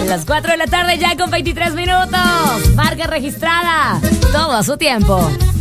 Las 4 de la tarde ya con 23 minutos. Marca registrada. Todo a su tiempo.